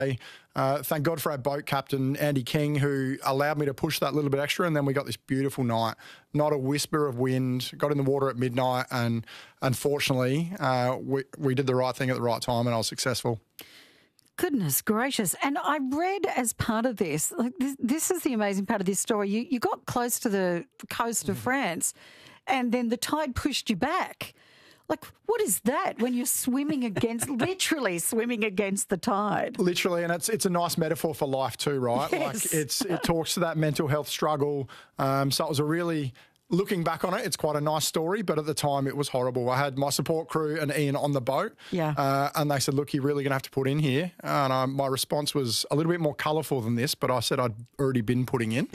Thank God for our boat captain, Andy King, who allowed me to push that little bit extra, and then we got this beautiful night. Not a whisper of wind, got in the water at midnight, and unfortunately, we did the right thing at the right time, and I was successful. Goodness gracious. And I read as part of this, like this is the amazing part of this story, you got close to the coast of France and then the tide pushed you back. Like, what is that when you're swimming against, literally swimming against the tide? Literally, and it's a nice metaphor for life too, right? Yes. Like it talks to that mental health struggle. So it was a really... Looking back on it, it's quite a nice story, but at the time it was horrible. I had my support crew and Ian on the boat, and they said, look, you're really going to have to put in here. And my response was a little bit more colourful than this, but I said I'd already been putting in.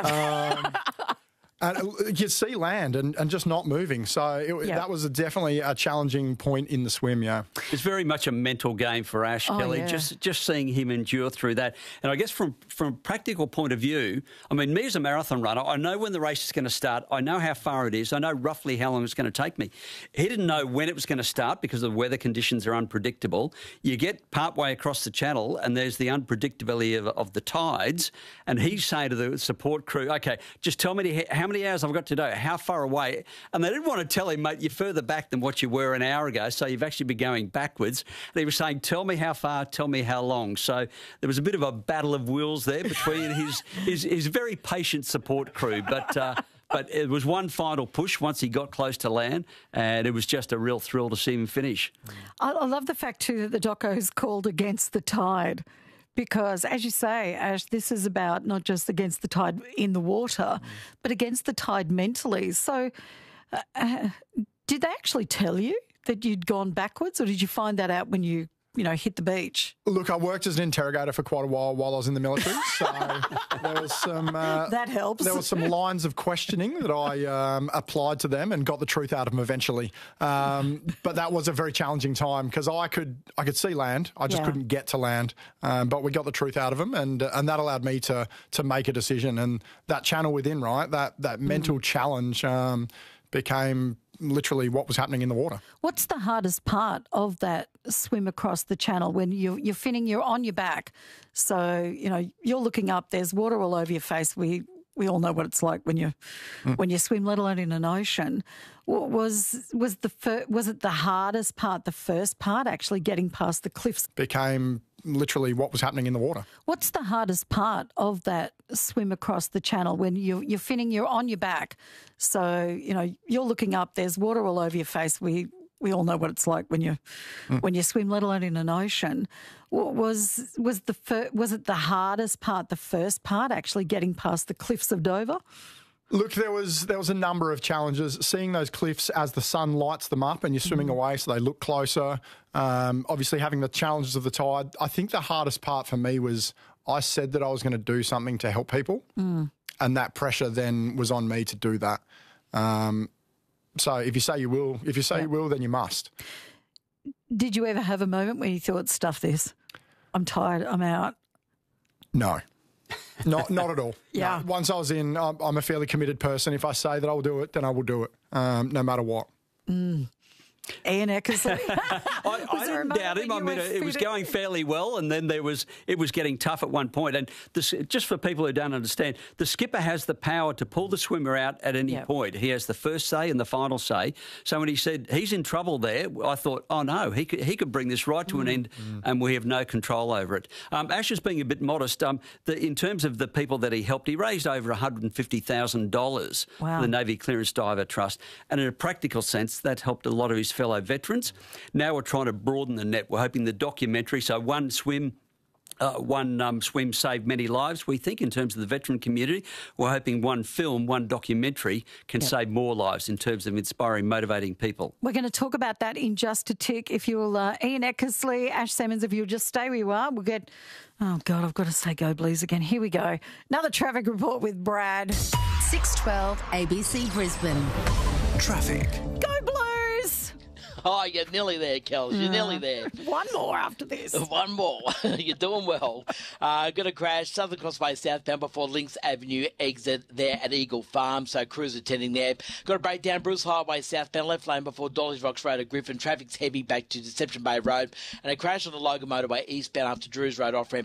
And you see land and just not moving. So that was definitely a challenging point in the swim, It's very much a mental game for Ash, Kelly, just seeing him endure through that. And I guess from a practical point of view, I mean, me as a marathon runner, I know when the race is going to start. I know how far it is. I know roughly how long it's going to take me. He didn't know when it was going to start because the weather conditions are unpredictable. You get partway across the channel and there's the unpredictability of the tides, and he's saying to the support crew, OK, just tell me how many hours I've got to do, how far away. And they didn't want to tell him, mate, you're further back than what you were an hour ago, so you've actually been going backwards. And he was saying, tell me how far, tell me how long. So there was a bit of a battle of wills there between his very patient support crew. But it was one final push once he got close to land, and it was just a real thrill to see him finish. I love the fact, too, that the doco is called Against the Tide. Because, as you say, Ash, this is about not just against the tide in the water, but against the tide mentally. So did they actually tell you that you'd gone backwards, or did you find that out when you hit the beach? Look, I worked as an interrogator for quite a while I was in the military, so there was some... that helps. There were some lines of questioning that I applied to them and got the truth out of them eventually. But that was a very challenging time because I could see land. I just couldn't get to land. But we got the truth out of them, and that allowed me to make a decision. And that channel within, right, that mental challenge became literally what was happening in the water. What's the hardest part of that swim across the channel when you're finning, you're on your back, so you're looking up, there's water all over your face. We all know what it's like when you swim, let alone in an ocean. Was it the hardest part, the first part, actually getting past the cliffs? Became literally what was happening in the water. What's the hardest part of that swim across the channel when you're finning, you're on your back, so you're looking up, there's water all over your face. We all know what it's like when you swim, let alone in an ocean. Was it the hardest part, the first part, actually getting past the cliffs of Dover? Look, there was a number of challenges. Seeing those cliffs as the sun lights them up and you're swimming away, so they look closer. Obviously, having the challenges of the tide. I think the hardest part for me was I said that I was going to do something to help people, and that pressure then was on me to do that. So if you say you will, then you must. Did you ever have a moment where you thought, stuff this, I'm tired, I'm out? No. Not at all. Yeah. No. Once I was in, I'm a fairly committed person. If I say that I will do it, then I will do it, no matter what. Ian Eckersley. I didn't doubt him. I mean, it was going fairly well, and then it was getting tough at one point. And just for people who don't understand, the skipper has the power to pull the swimmer out at any point. He has the first say and the final say. So when he said he's in trouble there, I thought, oh no, he could bring this right to an end, and we have no control over it. Ash is being a bit modest. In terms of the people that he helped, he raised over $150,000 for the Navy Clearance Diver Trust, and in a practical sense, that helped a lot of his fellow veterans. Now we're trying to broaden the net. We're hoping the documentary, so one swim saved many lives, we think, in terms of the veteran community. We're hoping one film, one documentary can save more lives in terms of inspiring, motivating people. We're going to talk about that in just a tick. If you'll, Ian Eckersley, Ash Simmons, if you'll just stay where you are, we'll get... Oh, God, I've got to say go Blues again. Here we go. Another traffic report with Brad. 612 ABC Brisbane. Traffic. Go Blues! Oh, you're nearly there, Kels. You're nearly there. One more after this. One more. You're doing well. Going to crash Southern Crossway southbound before Links Avenue exit there at Eagle Farm. So crews attending there. Got to break down Bruce Highway southbound left lane before Dolly's Rocks Road at Griffin. Traffic's heavy back to Deception Bay Road. And a crash on the Logan Motorway eastbound after Drews Road off-ramp